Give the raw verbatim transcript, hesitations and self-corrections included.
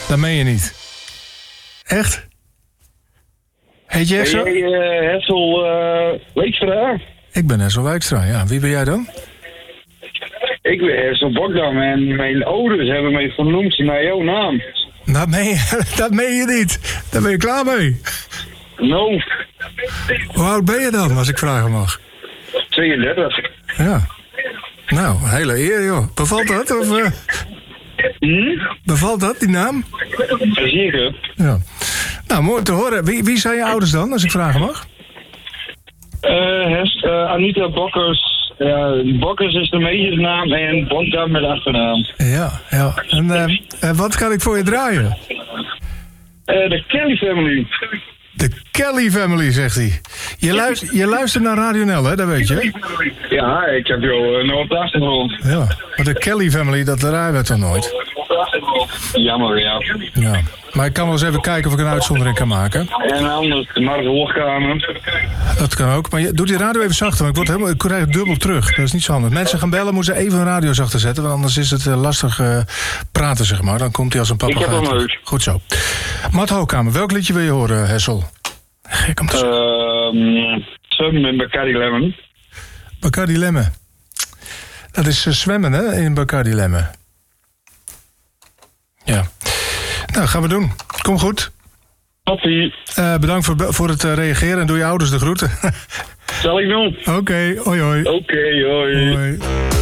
Dat meen je niet. Echt? Heet je echt zo? Ben jij uh, Hessel uh, Weekstra? Ik ben Hessel Wijkstra, ja. Wie ben jij dan? Ik ben Hessel Bokdam en mijn ouders hebben mij vernoemd naar jouw naam. Dat meen je, dat meen je niet. Daar ben je klaar mee. No. Hoe oud ben je dan, als ik vragen mag? tweeëndertig. Ja. Nou, hele eer, joh. Bevalt dat? Of, uh... Hm? Bevalt dat, die naam? Zeker. Ja. Nou, mooi te horen. Wie, wie zijn je ouders dan, als ik vragen mag? Uh, Hest, uh, Anita Bokkers. Ja, Bokkers is de meisjesnaam en Bokdam met achternaam. Ja, ja. En uh, uh, wat kan ik voor je draaien? Uh, de Kelly Family. De Kelly Family, zegt hij. Je, luister, je luistert naar Radio N L, hè? Dat weet je. Ja, ik heb jou uh, nog op de achtergrond. Ja, maar de Kelly Family, dat draaien we toch nooit? Jammer, ja. Ja. Maar ik kan wel eens even kijken of ik een uitzondering kan maken. En anders de Mark Hoogkamer. Dat kan ook. Maar je, doe die radio even zachter, want ik, word helemaal, ik krijg het dubbel terug. Dat is niet zo handig. Mensen gaan bellen, moeten ze even een radio zachter zetten. Want anders is het uh, lastig uh, praten, zeg maar. Dan komt hij als een papegaai. Ik heb hem uit. Goed zo. Matt Hoogkamer, welk liedje wil je horen, Hessel? Gek om te zeggen. Uh, Zwemmen met Bacardi Lemon. Bacardi Lemon. Dat is uh, zwemmen, hè, in Bacardi Lemon. Ja. Nou, gaan we doen. Kom goed. Toppie. Uh, bedankt voor, voor het uh, reageren en doe je ouders de groeten. Zal ik doen? Oké, okay, hoi hoi. Oké, okay, hoi. Hoi.